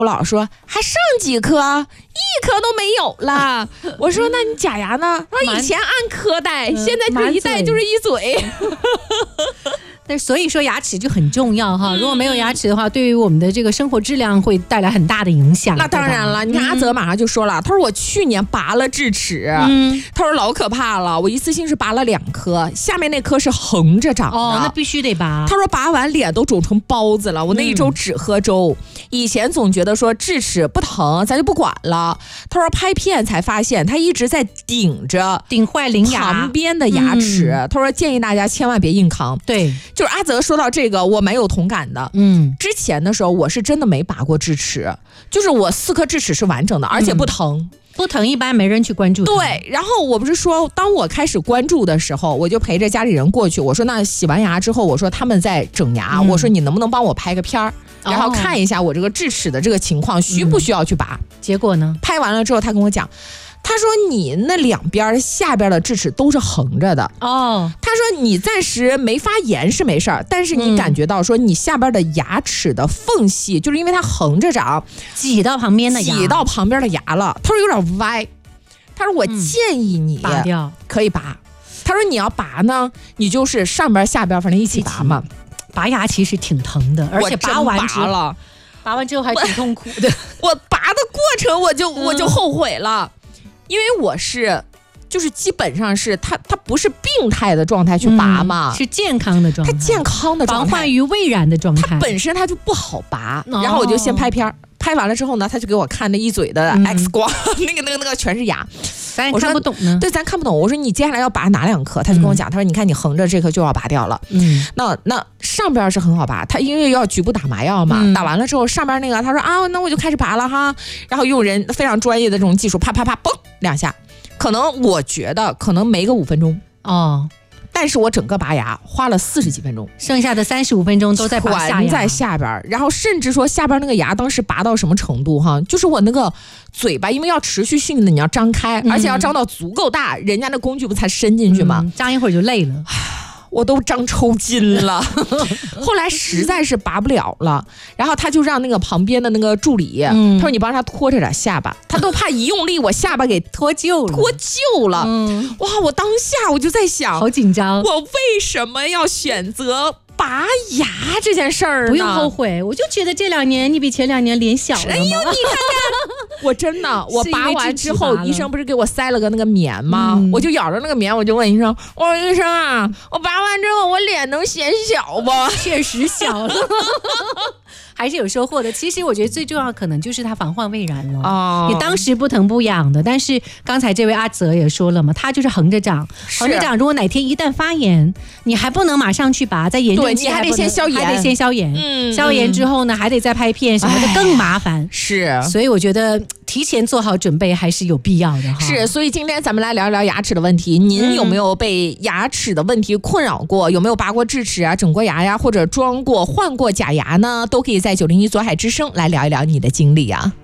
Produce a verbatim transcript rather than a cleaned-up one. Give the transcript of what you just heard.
我姥姥说还剩几颗，一颗都没有了。我说那你假牙呢？说以前按颗戴，现在这一戴就是一嘴。 但所以说牙齿就很重要哈，如果没有牙齿的话，对于我们的这个生活质量会带来很大的影响。 那当然了，你看阿泽马上就说了，他说我去年拔了智齿，嗯，他说老可怕了，我一次性是拔了两颗，下面那颗是横着长的， 哦，那必须得拔。 他说拔完脸都肿成包子了，我那一周只喝粥。嗯、以前总觉得说智齿不疼，咱就不管了。他说拍片才发现，他一直在顶着顶坏邻牙旁边的牙齿。嗯、他说建议大家千万别硬扛。 对。 就是阿泽说到这个，我蛮有同感的。嗯，之前的时候我是真的没拔过智齿，就是我四颗智齿是完整的，而且不疼。嗯、 不疼一般没人去关注。 对，然后我不是说，当我开始关注的时候，我就陪着家里人过去。我说那洗完牙之后，我说他们在整牙，嗯、我说你能不能帮我拍个片儿，然后看一下我这个智齿的这个情况，需不需要去拔？ 嗯、结果呢？ 拍完了之后，他跟我讲。他说你那两边下边的智齿都是横着的哦。他说你暂时没发炎是没事儿，但是你感觉到说你下边的牙齿的缝隙，嗯、就是因为它横着长， 挤到旁边的牙， 挤到旁边的牙了。他说有点歪。他说我建议你拔掉，可以拔。他说你要拔呢，你就是上边下边反正一起拔嘛。 拔牙其实挺疼的，而且拔完之后，拔完之后还挺痛苦的。 我拔的过程我就我就后悔了。因为我是，就是基本上是他，他不是病态的状态去拔嘛， 嗯、是健康的状态， 他健康的状态， 防患于未然的状态， 他本身他就不好拔。哦、然后我就先拍片儿，拍完了之后呢，他就给我看那一嘴的 X 光，嗯、那个那个那个全是牙， 咱也看不懂呢。 对，咱看不懂。我说你接下来要拔哪两颗？他就跟我讲，嗯、他说你看你横着这颗就要拔掉了，嗯，那那上边是很好拔，他因为要局部打麻药嘛，嗯、打完了之后上边那个他说啊，那我就开始拔了哈，然后用人非常专业的这种技术，啪啪啪，嘣两下。可能我觉得可能没个五分钟哦，但是我整个拔牙花了四十几分钟， 剩下的三十五分钟都在拔下牙， 全在下边。然后甚至说下边那个牙当时拔到什么程度哈，就是我那个嘴巴，因为要持续性的你要张开，嗯、而且要张到足够大，人家那工具不才伸进去吗？ 嗯、张一会儿就累了。 我都张抽筋了，后来实在是拔不了了，然后他就让那个旁边的那个助理，嗯、他说你帮他拖着点下巴，他都怕一用力我下巴给脱臼了， 脱臼了。嗯、哇！我当下我就在想， 好紧张， 我为什么要选择拔牙这件事儿呢？ 不用后悔，我就觉得这两年你比前两年脸小了。哎呦，你看看， 我真的，我拔完之后，医生不是给我塞了个那个棉吗？嗯、我就咬着那个棉，我就问医生，我说医生啊，我拔完之后我脸能显小不？ 确实小了。还是有收获的。其实我觉得最重要可能就是它防患未然了。哦，你当时不疼不痒的，但是刚才这位阿泽也说了嘛，它就是横着长，横着长。如果哪天一旦发炎，你还不能马上去拔，在炎症期你还得先消炎， 还得先消炎。嗯，消炎之后呢，还得再拍片什么的，更麻烦。 是， 所以我觉得提前做好准备还是有必要的哈。 是，所以今天咱们来聊一聊牙齿的问题。您有没有被牙齿的问题困扰过？有没有拔过智齿啊、整过牙呀，或者装过、换过假牙呢？都可以在九零一左海之声来聊一聊你的经历啊。